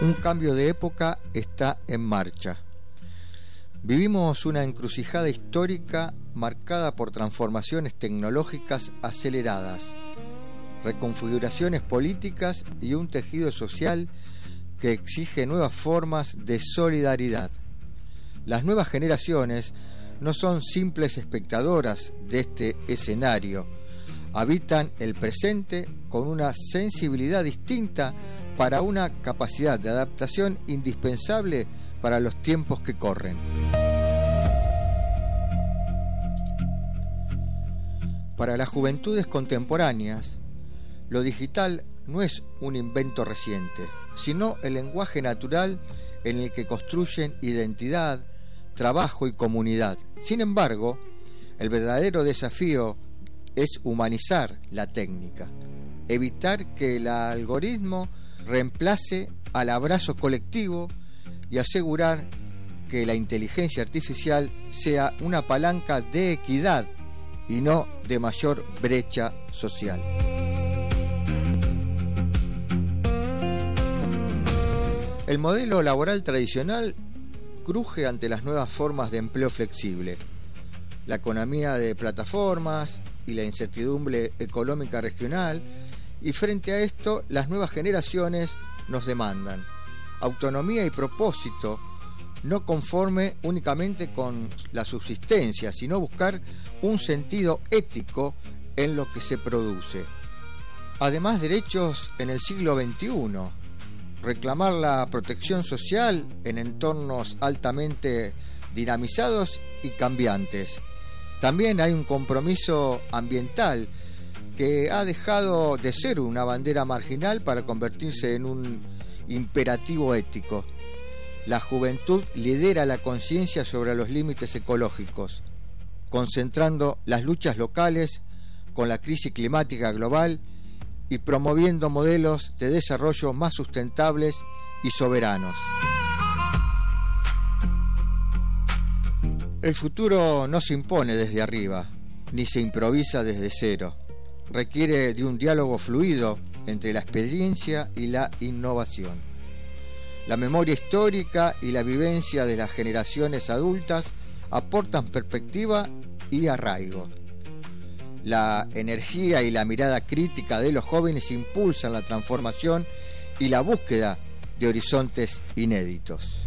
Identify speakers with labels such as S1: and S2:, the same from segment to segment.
S1: Un cambio de época está en marcha. Vivimos una encrucijada histórica marcada por transformaciones tecnológicas aceleradas, reconfiguraciones políticas y un tejido social que exige nuevas formas de solidaridad. Las nuevas generaciones no son simples espectadoras de este escenario, habitan el presente con una sensibilidad distinta para una capacidad de adaptación indispensable para los tiempos que corren. Para las juventudes contemporáneas, lo digital no es un invento reciente, sino el lenguaje natural en el que construyen identidad, trabajo y comunidad. Sin embargo, el verdadero desafío es humanizar la técnica, evitar que el algoritmo reemplace al abrazo colectivo y asegurar que la inteligencia artificial sea una palanca de equidad y no de mayor brecha social. El modelo laboral tradicional cruje ante las nuevas formas de empleo flexible, la economía de plataformas y la incertidumbre económica regional, y frente a esto las nuevas generaciones nos demandan autonomía y propósito, no conforme únicamente con la subsistencia, sino buscar un sentido ético en lo que se produce. Además, derechos en el siglo XXI, reclamar la protección social en entornos altamente dinamizados y cambiantes. También hay un compromiso ambiental que ha dejado de ser una bandera marginal para convertirse en un imperativo ético. La juventud lidera la conciencia sobre los límites ecológicos, concentrando las luchas locales con la crisis climática global y promoviendo modelos de desarrollo más sustentables y soberanos. El futuro no se impone desde arriba, ni se improvisa desde cero. Requiere de un diálogo fluido entre la experiencia y la innovación. La memoria histórica y la vivencia de las generaciones adultas aportan perspectiva y arraigo. La energía y la mirada crítica de los jóvenes impulsan la transformación y la búsqueda de horizontes inéditos.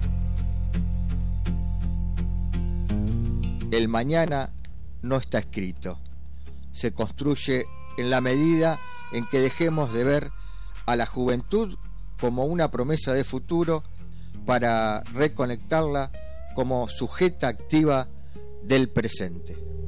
S1: El mañana no está escrito. Se construye en la medida en que dejemos de ver a la juventud como una promesa de futuro para reconectarla como sujeta activa del presente.